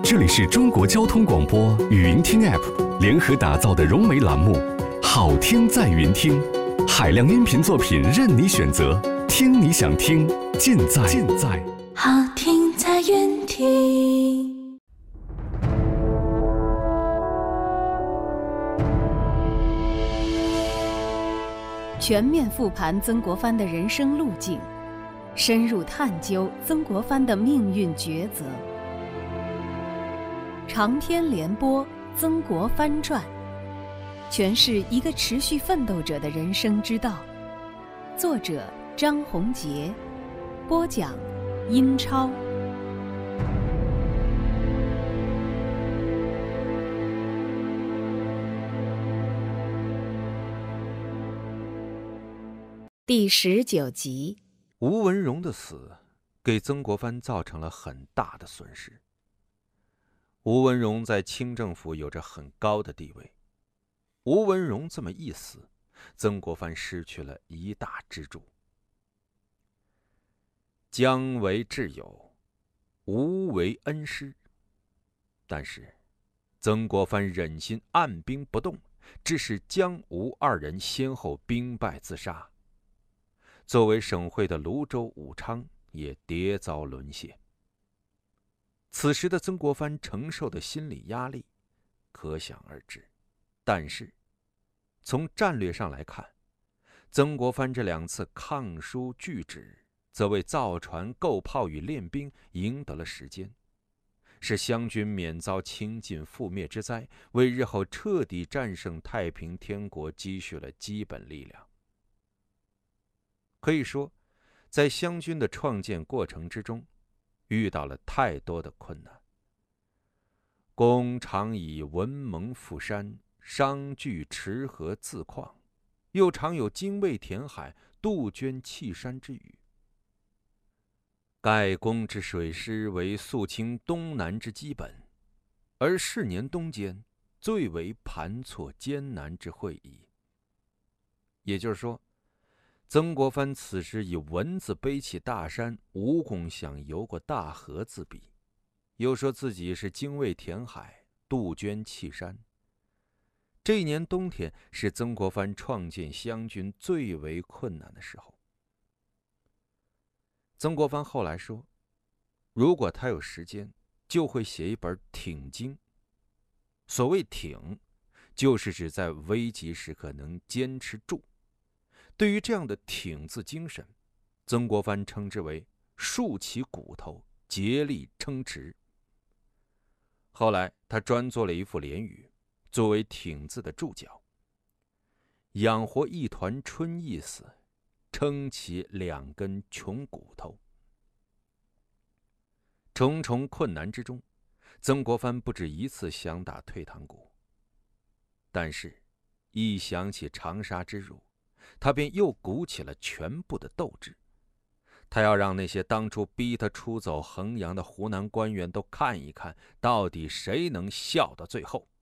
这里是中国交通广播语音听 App 联合打造的融媒栏目《好听在云听》，海量音频作品任你选择，听你想听，尽在好听在云听。 全面复盘曾国藩的人生路径，深入探究曾国藩的命运抉择。长篇连播《曾国藩传》，诠释一个持续奋斗者的人生之道。作者张宏杰，播讲英超。第19集。 吴文荣的死给曾国藩造成了很大的损失。吴文荣在清政府有着很高的地位，吴文荣这么一死，曾国藩失去了一大支柱。姜为挚友，吴为恩师。但是曾国藩忍心按兵不动，致使姜吴二人先后兵败自杀。作为省会的泸州武昌也跌遭沦陷。此时的曾国藩承受的心理压力可想而知。但是从战略上来看，曾国藩这2次抗书拒止，则为造船构炮与练兵赢得了时间，使湘军免遭清尽覆灭之灾，为日后彻底战胜太平天国积蓄了基本力量。可以说，在湘军的创建过程之中，遇到了太多的困难。公常以文蒙富山，商据池河自旷，又常有精卫填海，杜鹃弃山之语。盖公之水师为肃清东南之基本，而是年冬间，最为盘错艰难之会矣。也就是说，曾国藩此时以文字背起大山，武功想游过大河自比，又说自己是精卫填海，杜鹃弃山。这一年冬天是曾国藩创建湘军最为困难的时候。曾国藩后来说，如果他有时间，就会写一本挺经。所谓挺，就是指在危急时刻能坚持住。对于这样的挺字精神，曾国藩称之为竖起骨头，竭力撑持。后来他专做了一副联语，作为挺字的注脚：养活一团春意思，撑起2根穷骨头。重重困难之中，曾国藩不止一次想打退堂鼓，但是一想起长沙之辱，他便又鼓起了全部的斗志。他要让那些当初逼他出走衡阳的湖南官员都看一看，到底谁能笑到最后。